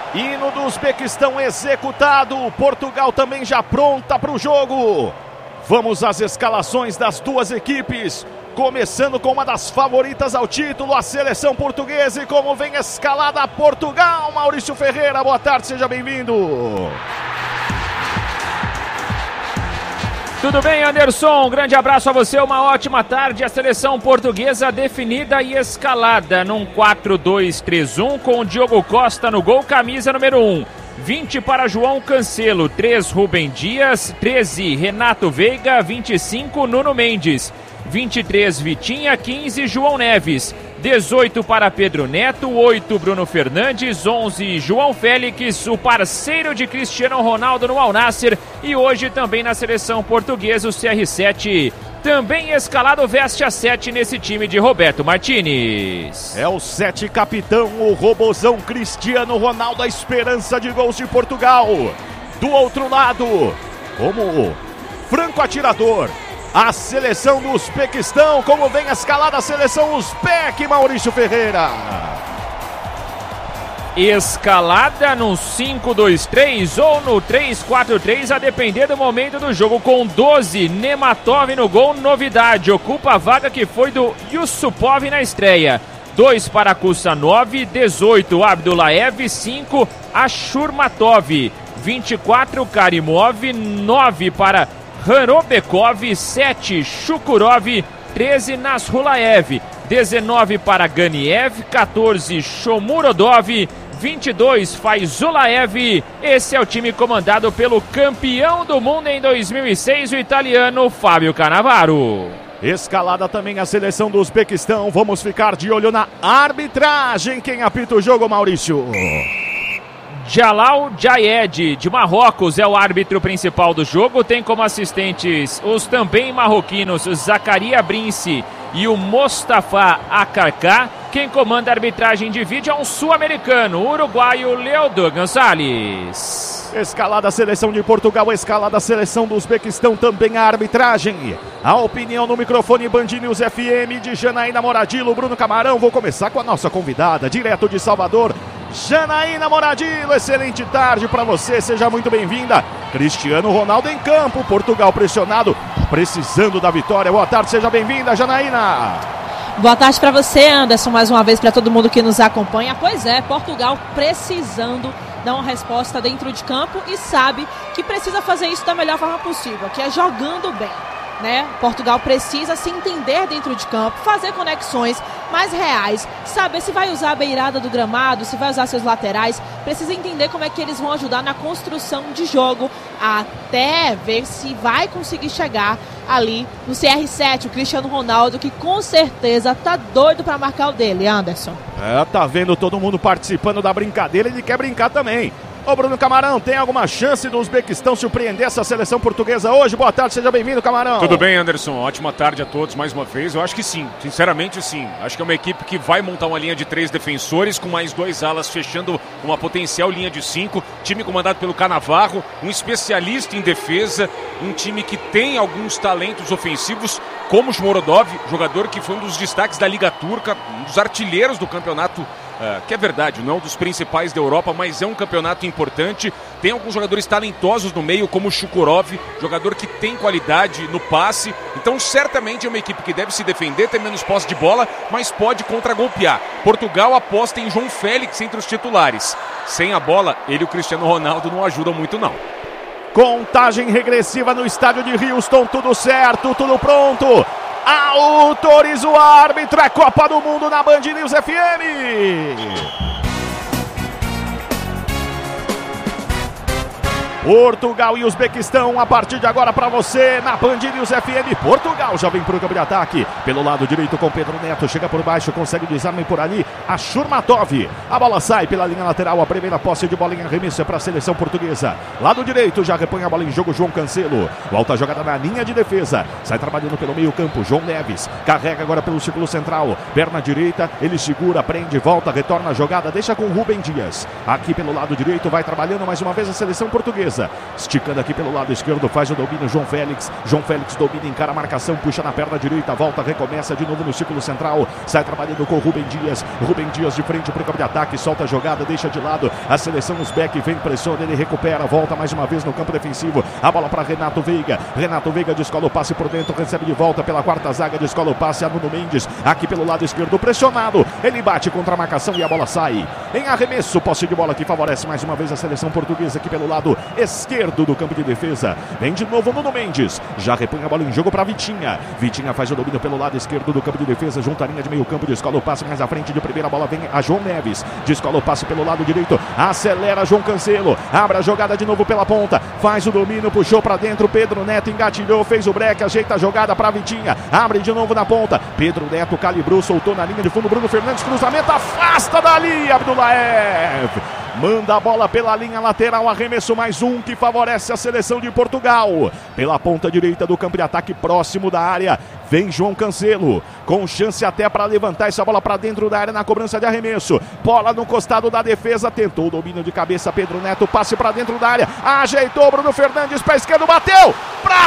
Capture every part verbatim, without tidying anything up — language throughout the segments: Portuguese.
Hino do Uzbequistão executado. Portugal também já pronta para o jogo. Vamos às escalações das duas equipes. Começando com uma das favoritas ao título, a seleção portuguesa. E como vem escalada Portugal, Maurício Ferreira, boa tarde, seja bem-vindo. Tudo bem, Anderson? Um grande abraço a você, uma ótima tarde. A seleção portuguesa definida e escalada num quatro dois três um com o Diogo Costa no gol, camisa número um. vinte para João Cancelo, três Rubem Dias, treze Renato Veiga, vinte e cinco Nuno Mendes, vinte e três Vitinha, quinze João Neves, dezoito para Pedro Neto, oito Bruno Fernandes, onze João Félix, o parceiro de Cristiano Ronaldo no Al Nassr, e hoje também na seleção portuguesa o C R sete, também escalado, veste a sete nesse time de Roberto Martínez. É o sete capitão, o robozão Cristiano Ronaldo, a esperança de gols de Portugal. Do outro lado, como franco atirador, a seleção do Uzbequistão. Como vem a escalada a seleção Uzbek, Maurício Ferreira. Escalada no cinco dois três ou no três quatro três, a depender do momento do jogo, com doze Nematov no gol, novidade, ocupa a vaga que foi do Yusupov na estreia. dois para Kusanov, dezoito Abdullaev, cinco Ashurmatov, vinte e quatro Karimov, nove para Hanobekov, sete Shukurov, treze Nasrulaev, dezenove para Ganiev, quatorze Shomurodov, vinte e dois Faizulaev. Esse é o time comandado pelo campeão do mundo em dois mil e seis, o italiano Fábio Cannavaro. Escalada também a seleção do Uzbequistão. Vamos ficar de olho na arbitragem. Quem apita o jogo, Maurício? Jalal Jayed, de Marrocos, é o árbitro principal do jogo. Tem como assistentes os também marroquinos Zakaria Brinci e o Mostafa Akarká. Quem comanda a arbitragem de vídeo é um sul-americano, o uruguaio Leodor Gonçalves. Escalada a seleção de Portugal, escalada a seleção do Uzbequistão, também a arbitragem. A opinião no microfone Band News F M de Janaína Moradilo, Bruno Camarão. Vou começar com a nossa convidada, direto de Salvador, Janaína Moradilo. Excelente tarde para você, seja muito bem-vinda. Cristiano Ronaldo em campo, Portugal pressionado, precisando da vitória. Boa tarde, seja bem-vinda, Janaína. Boa tarde para você, Anderson, mais uma vez para todo mundo que nos acompanha. Pois é, Portugal precisando dar uma resposta dentro de campo e sabe que precisa fazer isso da melhor forma possível, que é jogando bem, né? Portugal precisa se entender dentro de campo, fazer conexões mais reais, saber se vai usar a beirada do gramado, se vai usar seus laterais, precisa entender como é que eles vão ajudar na construção de jogo, até ver se vai conseguir chegar ali no C R sete, o Cristiano Ronaldo, que com certeza tá doido para marcar o dele, Anderson. É, tá vendo todo mundo participando da brincadeira, ele quer brincar também. Ô Bruno Camarão, tem alguma chance do Uzbequistão surpreender essa seleção portuguesa hoje? Boa tarde, seja bem-vindo, Camarão. Tudo bem, Anderson? Ótima tarde a todos mais uma vez. Eu acho que sim, sinceramente sim. Acho que é uma equipe que vai montar uma linha de três defensores com mais dois alas, fechando uma potencial linha de cinco. Time comandado pelo Cannavaro, um especialista em defesa, um time que tem alguns talentos ofensivos, como o Shomurodov, jogador que foi um dos destaques da Liga Turca, um dos artilheiros do campeonato. Uh, que é verdade, não é um dos principais da Europa, mas é um campeonato importante. Tem alguns jogadores talentosos no meio, como o Shukurov, jogador que tem qualidade no passe. Então certamente é uma equipe que deve se defender, ter menos posse de bola, mas pode contragolpear. Portugal aposta em João Félix entre os titulares. Sem a bola, ele e o Cristiano Ronaldo não ajudam muito não. Contagem regressiva no estádio de Houston, tudo certo, tudo pronto. Autoriza o árbitro, é Copa do Mundo na Band News F M. Portugal e Uzbequistão, a partir de agora para você na Band News F M. Portugal já vem para o campo de ataque, pelo lado direito com Pedro Neto, chega por baixo, consegue o desarme por ali, a Shurmatov, a bola sai pela linha lateral, a primeira posse de bola em arremesso é para a seleção portuguesa. Lado direito já repõe a bola em jogo João Cancelo, volta a jogada na linha de defesa, sai trabalhando pelo meio campo, João Neves, carrega agora pelo círculo central, perna direita, ele segura, prende, volta, retorna a jogada, deixa com Rubem Dias, aqui pelo lado direito vai trabalhando mais uma vez a seleção portuguesa. Defesa. Esticando aqui pelo lado esquerdo, faz o domínio João Félix. João Félix domina, encara a marcação, puxa na perna direita, volta, recomeça de novo no círculo central. Sai trabalhando com o Rubem Dias. Rubem Dias de frente para o campo de ataque, solta a jogada, deixa de lado. A seleção Uzbek vem, pressiona, ele recupera, volta mais uma vez no campo defensivo. A bola para Renato Veiga. Renato Veiga descola o passe por dentro, recebe de volta pela quarta zaga, descola o passe a Nuno Mendes. Aqui pelo lado esquerdo, pressionado. Ele bate contra a marcação e a bola sai. Em arremesso, posse de bola que favorece mais uma vez a seleção portuguesa aqui pelo lado esquerdo do campo de defesa. Vem de novo Nuno Mendes. Já repõe a bola em jogo para Vitinha. Vitinha faz o domínio pelo lado esquerdo do campo de defesa, junta a linha de meio campo, descola o passe mais à frente de primeira, bola vem a João Neves. Descola o passe pelo lado direito, acelera João Cancelo. Abre a jogada de novo pela ponta. Faz o domínio, puxou para dentro. Pedro Neto engatilhou, fez o break, ajeita a jogada para Vitinha. Abre de novo na ponta. Pedro Neto calibrou, soltou na linha de fundo. Bruno Fernandes, cruzamento, afasta dali. Abdulaev manda a bola pela linha lateral, arremesso mais um que favorece a seleção de Portugal. Pela ponta direita do campo de ataque, próximo da área, vem João Cancelo, com chance até para levantar essa bola para dentro da área na cobrança de arremesso. Bola no costado da defesa, tentou o domínio de cabeça, Pedro Neto, passe para dentro da área, ajeitou Bruno Fernandes, pé esquerdo, bateu, para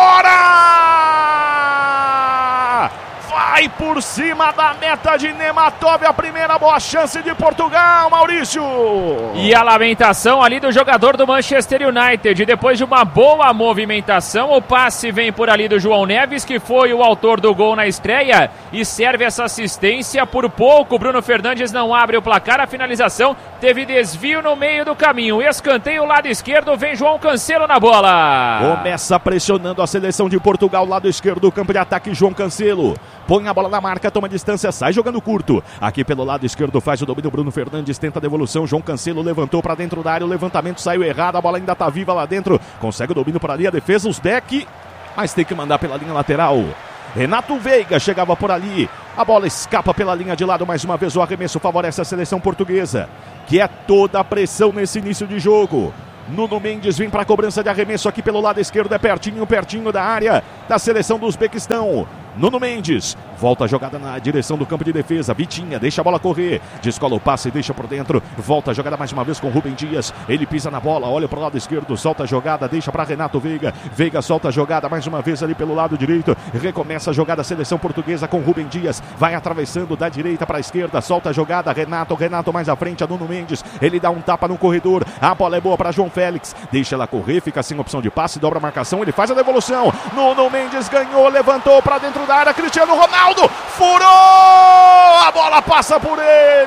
fora! Vai por cima da meta de Nematov, a primeira boa chance de Portugal, Maurício. E a lamentação ali do jogador do Manchester United. Depois de uma boa movimentação, o passe vem por ali do João Neves, que foi o autor do gol na estreia e serve essa assistência por pouco. Bruno Fernandes não abre o placar, a finalização teve desvio no meio do caminho. Escanteio lado esquerdo, vem João Cancelo na bola. Começa pressionando a seleção de Portugal, lado esquerdo do campo de ataque, João Cancelo. Põe a bola na marca, toma distância, sai jogando curto. Aqui pelo lado esquerdo faz o domínio Bruno Fernandes, tenta a devolução, João Cancelo levantou para dentro da área, o levantamento saiu errado, a bola ainda tá viva lá dentro. Consegue o domínio por ali, a defesa, Uzbek, mas tem que mandar pela linha lateral. Renato Veiga chegava por ali, a bola escapa pela linha de lado, mais uma vez o arremesso favorece a seleção portuguesa, que é toda a pressão nesse início de jogo. Nuno Mendes vem para a cobrança de arremesso aqui pelo lado esquerdo, é pertinho, pertinho da área da seleção do Uzbequistão. Nuno Mendes, volta a jogada na direção do campo de defesa, Vitinha, deixa a bola correr, descola o passe, deixa por dentro, volta a jogada mais uma vez com Rubem Dias, ele pisa na bola, olha para o lado esquerdo, solta a jogada, deixa para Renato Veiga, Veiga solta a jogada mais uma vez ali pelo lado direito, recomeça a jogada, seleção portuguesa com Rubem Dias, vai atravessando da direita para a esquerda, solta a jogada, Renato, Renato mais à frente, a Nuno Mendes, ele dá um tapa no corredor, a bola é boa para João Félix, deixa ela correr, fica sem opção de passe, dobra a marcação, ele faz a devolução, Nuno Mendes ganhou, levantou para dentro da área, Cristiano Ronaldo, furou, a bola passa por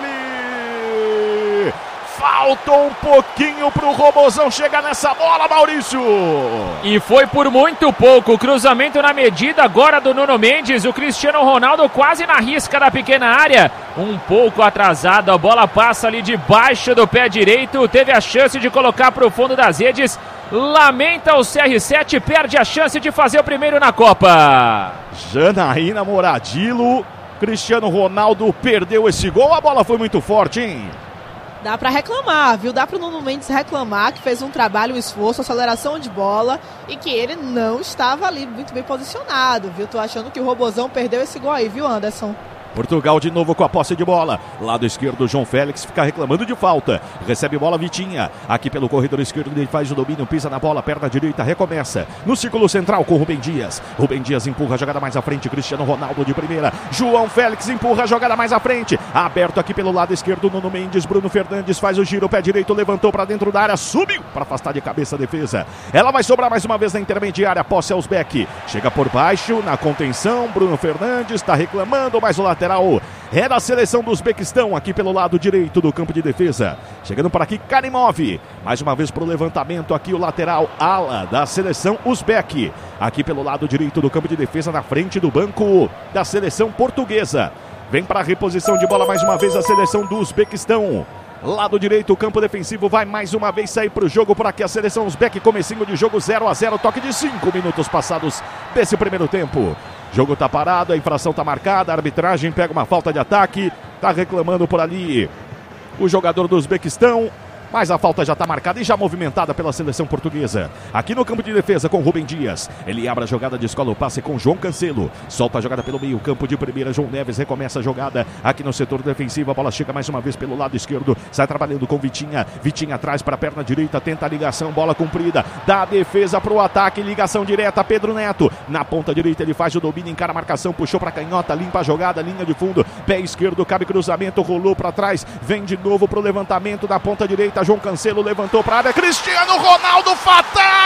ele, faltou um pouquinho pro Robozão chegar nessa bola, Maurício. E foi por muito pouco, cruzamento na medida agora do Nuno Mendes, o Cristiano Ronaldo quase na risca da pequena área, um pouco atrasado, a bola passa ali debaixo do pé direito, teve a chance de colocar pro fundo das redes, lamenta o C R sete, perde a chance de fazer o primeiro na Copa. Janaína Moradilo, Cristiano Ronaldo perdeu esse gol, a bola foi muito forte, hein? Dá pra reclamar, viu? Dá pro Nuno Mendes reclamar que fez um trabalho, um esforço, aceleração de bola e que ele não estava ali muito bem posicionado, viu? Tô achando que o Robozão perdeu esse gol aí, viu, Anderson? Portugal de novo com a posse de bola. Lado esquerdo, João Félix fica reclamando de falta. Recebe bola, Vitinha. Aqui pelo corredor esquerdo, ele faz o domínio, pisa na bola, perna direita, recomeça. No círculo central com Rubem Dias. Rubem Dias empurra a jogada mais à frente. Cristiano Ronaldo de primeira. João Félix empurra a jogada mais à frente. Aberto aqui pelo lado esquerdo, Nuno Mendes. Bruno Fernandes faz o giro, pé direito, levantou para dentro da área, subiu para afastar de cabeça a defesa. Ela vai sobrar mais uma vez na intermediária. Posse aos Uzbek. Chega por baixo, na contenção. Bruno Fernandes está reclamando, mas o lateral é da seleção do Uzbequistão, aqui pelo lado direito do campo de defesa. Chegando por aqui, Karimov. Mais uma vez para o levantamento aqui o lateral ala da seleção Uzbek. Aqui pelo lado direito do campo de defesa, na frente do banco da seleção portuguesa. Vem para a reposição de bola mais uma vez a seleção do Uzbequistão. Lado direito, o campo defensivo vai mais uma vez sair para o jogo por aqui a seleção Uzbek. Comecinho de jogo zero a zero, toque de cinco minutos passados desse primeiro tempo. Jogo tá parado, a infração tá marcada, a arbitragem pega uma falta de ataque, tá reclamando por ali o jogador do Uzbequistão. mas a falta já está marcada e já movimentada pela seleção portuguesa. Aqui no campo de defesa com Rubem Dias. Ele abre a jogada de escola o passe com João Cancelo. Solta a jogada pelo meio campo de primeira. João Neves recomeça a jogada aqui no setor defensivo. A bola chega mais uma vez pelo lado esquerdo. Sai trabalhando com Vitinha. Vitinha atrás para a perna direita. Tenta a ligação. Bola comprida. Dá a defesa para o ataque. Ligação direta. Pedro Neto. Na ponta direita ele faz o domínio. Encara a marcação. Puxou para a canhota. Limpa a jogada. Linha de fundo. Pé esquerdo. Cabe cruzamento. Rolou para trás. Vem de novo para o levantamento da ponta direita. João Cancelo levantou para a área. Cristiano Ronaldo fatal!